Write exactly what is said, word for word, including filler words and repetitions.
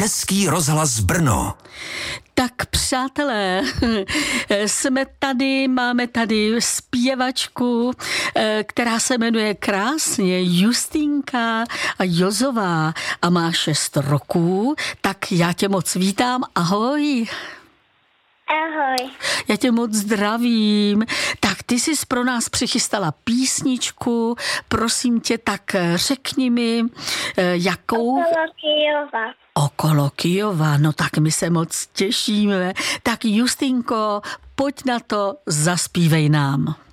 Český rozhlas Brno. Tak přátelé, jsme tady, máme tady zpěvačku, která se jmenuje krásně Justýnka Jozová a má šest roků, tak já tě moc vítám, ahoj. Ahoj. Já tě moc zdravím. Tak ty jsi pro nás přichystala písničku, prosím tě, tak řekni mi, jakou... Okolo Kyjova. Okolo Kyjova, no tak my se moc těšíme. Tak Justýnko, pojď na to, zaspívej nám.